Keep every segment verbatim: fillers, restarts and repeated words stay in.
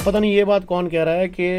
पता नहीं ये बात कौन कह रहा है कि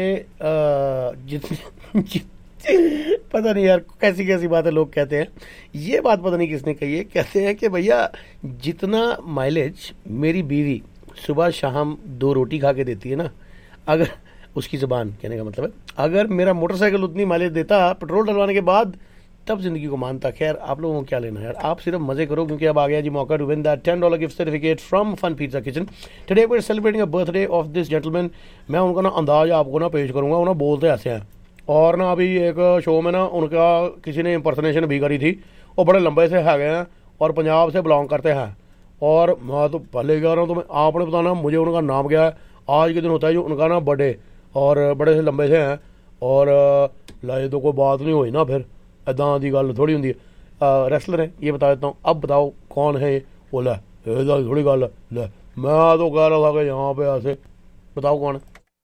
जितनी जित, पता नहीं यार कैसी कैसी बातें लोग कहते हैं। ये बात पता नहीं किसने कही है। कहते हैं कि भैया जितना माइलेज मेरी बीवी सुबह शाम दो रोटी खा के देती है ना, अगर उसकी ज़बान कहने का मतलब है अगर मेरा मोटरसाइकिल उतनी माइलेज देता पेट्रोल डलवाने के बाद, तब जिंदगी को मानता। खैर आप लोगों को क्या लेना है यार, आप सिर्फ मजे करो, क्योंकि अब आ गया जी मौका to win that ten dollar gift certificate from fun pizza kitchen. Today we are celebrating a birthday of this gentleman. मैं उनका ना अंदाज आपको ना पेश करूंगा। वो ना बोलते ऐसे हैं, और ना अभी एक शो में ना उनका किसी ने इंपर्सनेशन भी करी थी। वो बड़े लंबे से है गए हैं और पंजाब से बिलोंग करते हैं। और मैं तो पहले कह रहा हूँ, तो मैं आपने बताना मुझे उनका नाम क्या है। आज के दिन होता है जो उनका ना बर्थडे, और बड़े से लंबे से हैं, और लाए तो कोई बात नहीं हुई ना, फिर इदा की गल थोड़ी होंगी। रेसलर है, ये बता देता हूँ। अब बताओ कौन है वो? लै थोड़ी गल ले, मैं तो कह रहा था कि यहाँ पे ऐसे, बताओ कौन है?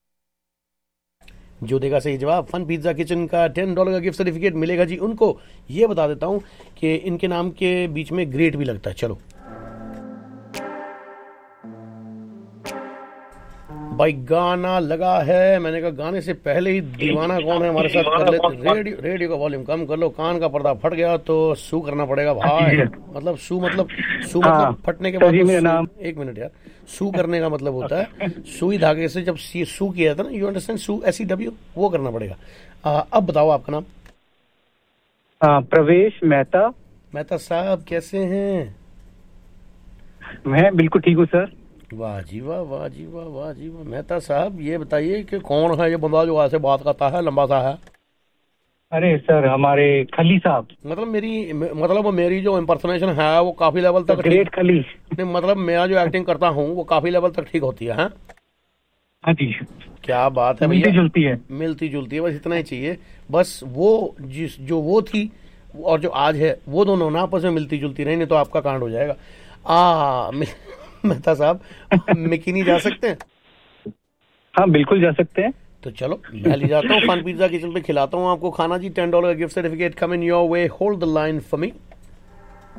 जो देगा सही जवाब फन पिज्जा किचन का टेन डॉलर का गिफ्ट सर्टिफिकेट मिलेगा जी उनको। ये बता देता हूँ कि इनके नाम के बीच में ग्रेट भी लगता है। चलो भाई गाना लगा है। मैंने कहा गाने से पहले ही दीवाना कौन है हमारे साथ कर ले। रेडियो रेडियो का वॉल्यूम कम कर लो, कान का पर्दा फट गया तो सू करना पड़ेगा भाई। मतलब सू मतलब सू मतलब फटने के बाद तो नाम। एक मिनट यार, सू करने का मतलब होता है सुई धागे से जब सू किया था ना, you understand, Sue S E W, वो करना पड़ेगा। आ, अब बताओ आपका नाम? आ, प्रवेश मेहता। मेहता साहब कैसे हैं? मैं बिल्कुल ठीक हूँ सर। वाह जी वाह, वाह जी वाह, वाह जी वाह। मेहता साहब ये बताइए कि कौन है ये बंदा जो ऐसे बात करता है, लंबा सा है? अरे सर हमारे खली साहब। मतलब मेरी मतलब मेरी जो इम्पर्सनेशन है वो काफी लेवल तक ग्रेट खली। नहीं, मतलब मैं जो एक्टिंग करता हूँ वो काफी लेवल तक ठीक होती है। हाँ हाँ जी, क्या बात है भैया, मिलती जुलती है। मिलती जुलती है, बस इतना ही चाहिए। बस वो जिस जो वो थी और जो आज है वो दोनों ना आपस में मिलती जुलती रही, नहीं तो आपका कांड हो जाएगा। आ मेहता साहब मिकिनी जा सकते हैं? हाँ बिल्कुल जा सकते हैं। तो चलो मैं ले जाता हूँ फन पिज्जा किचन पे, खिलाता हूँ आपको खाना जी। Ten dollar gift certificate coming your way, hold the line for me.